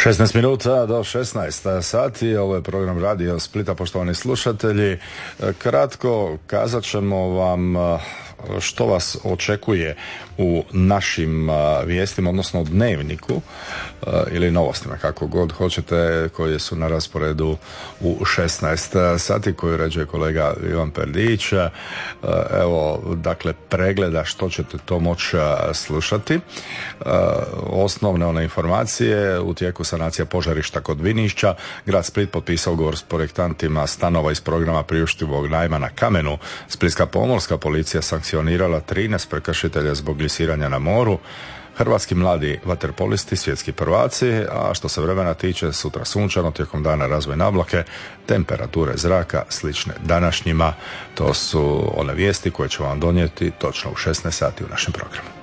16 minuta do 16 sati, ovo je program Radio Splita, poštovani slušatelji. Kratko kazat ćemo vam što vas očekuje u našim vijestima, odnosno u dnevniku ili novostima, kako god hoćete, koje su na rasporedu u 16 sati, koju uređuje kolega Ivan Perdić. Evo, dakle, pregleda što ćete to moći slušati. Osnovne one informacije: u tijeku sanacija požarišta kod Vinišća, grad Split potpisao ugovor s projektantima stanova iz programa priuštivog najma na Kamenu. Splitska pomorska policija sankcionirala 13 prekršitelja zbog glisiranja na moru. Hrvatski mladi vaterpolisti svjetski prvaci, a što se vremena tiče, sutra sunčano, tijekom dana razvojne oblake, temperature zraka slične današnjima. To su one vijesti koje ću vam donijeti točno u 16 sati u našem programu.